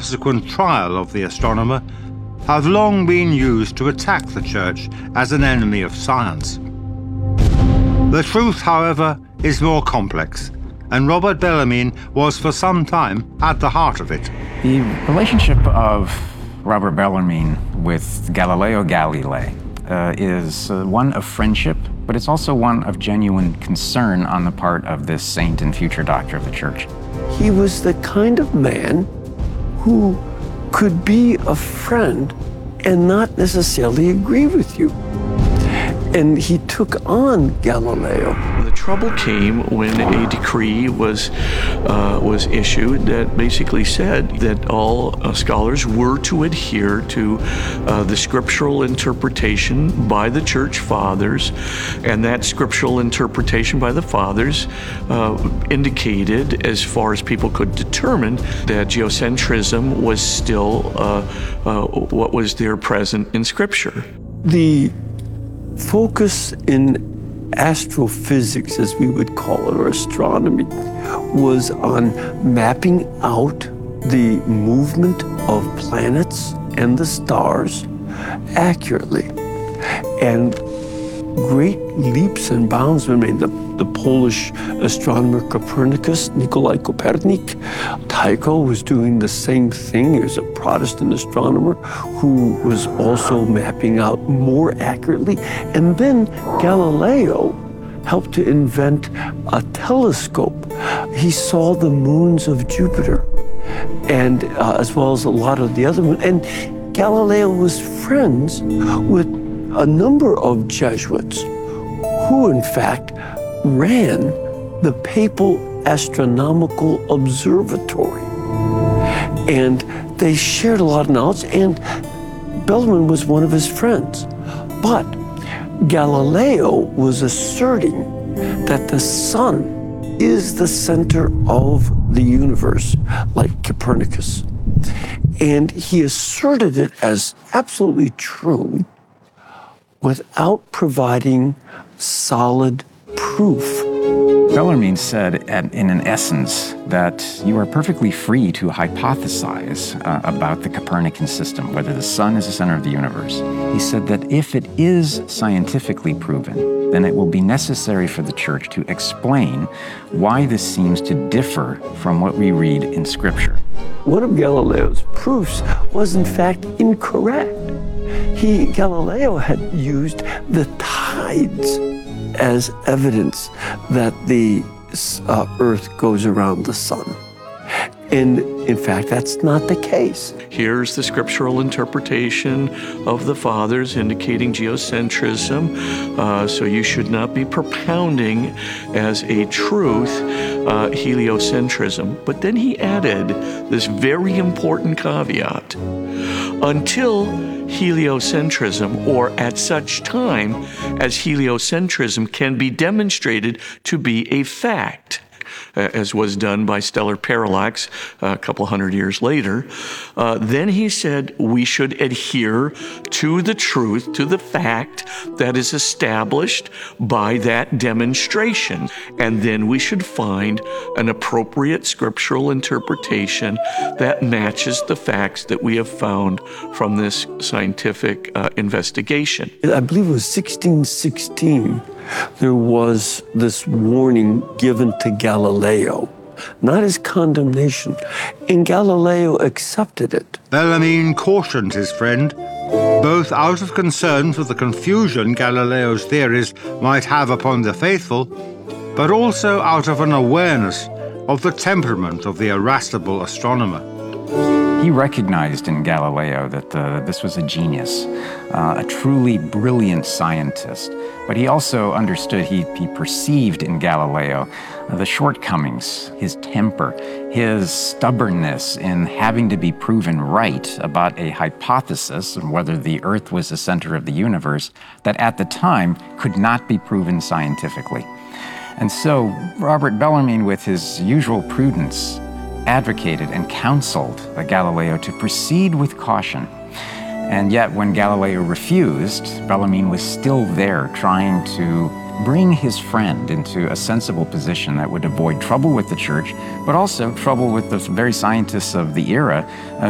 subsequent trial of the astronomer have long been used to attack the Church as an enemy of science. The truth, however, is more complex, and Robert Bellarmine was for some time at the heart of it. The relationship of Robert Bellarmine with Galileo Galilei is one of friendship, but it's also one of genuine concern on the part of this saint and future doctor of the Church. He was the kind of man who could be a friend and not necessarily agree with you. And he took on Galileo. The trouble came when a decree was issued that basically said that all scholars were to adhere to the scriptural interpretation by the Church Fathers, and that scriptural interpretation by the Fathers indicated, as far as people could determine, that geocentrism was still what was there present in Scripture. The focus in astrophysics, as we would call it, or astronomy, was on mapping out the movement of planets and the stars accurately. And great leaps and bounds were made. The Polish astronomer Copernicus, Nikolai Kopernik, Tycho was doing the same thing. He was a Protestant astronomer who was also mapping out more accurately. And then Galileo helped to invent a telescope. He saw the moons of Jupiter, and as well as a lot of the other moons. And Galileo was friends with a number of Jesuits who, in fact, ran the Papal Astronomical Observatory. And they shared a lot of knowledge, and Bellarmine was one of his friends. But Galileo was asserting that the sun is the center of the universe, like Copernicus. And he asserted it as absolutely true without providing solid proof. Bellarmine said, in an essence, that you are perfectly free to hypothesize about the Copernican system, whether the sun is the center of the universe. He said that if it is scientifically proven, then it will be necessary for the Church to explain why this seems to differ from what we read in Scripture. One of Galileo's proofs was, in fact, incorrect. Galileo had used the tides as evidence that the Earth goes around the sun. And in fact, that's not the case. Here's the scriptural interpretation of the Fathers indicating geocentrism. So you should not be propounding as a truth heliocentrism. But then he added this very important caveat. Until heliocentrism, or at such time as heliocentrism can be demonstrated to be a fact, as was done by stellar parallax a couple hundred years later, then he said we should adhere to the truth, to the fact that is established by that demonstration. And then we should find an appropriate scriptural interpretation that matches the facts that we have found from this scientific investigation. I believe it was 1616. There was this warning given to Galileo, not his condemnation, and Galileo accepted it. Bellarmine cautioned his friend, both out of concern for the confusion Galileo's theories might have upon the faithful, but also out of an awareness of the temperament of the irascible astronomer. He recognized in Galileo that this was a genius, a truly brilliant scientist. But he also understood, he perceived in Galileo the shortcomings, his temper, his stubbornness in having to be proven right about a hypothesis and whether the Earth was the center of the universe that at the time could not be proven scientifically. And so Robert Bellarmine, with his usual prudence, advocated and counseled Galileo to proceed with caution. And yet, when Galileo refused, Bellarmine was still there trying to bring his friend into a sensible position that would avoid trouble with the Church, but also trouble with the very scientists of the era